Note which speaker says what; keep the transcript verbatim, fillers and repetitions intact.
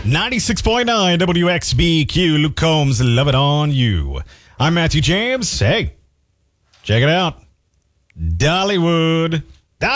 Speaker 1: ninety-six point nine W X B Q, Luke Combs, Love It On You. I'm Matthew James. Hey, check it out. Dollywood.